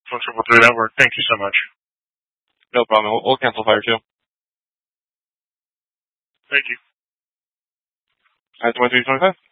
Phone 333 Network. Thank you so much. No problem. We'll cancel fire too. Thank you. Alright, 2325.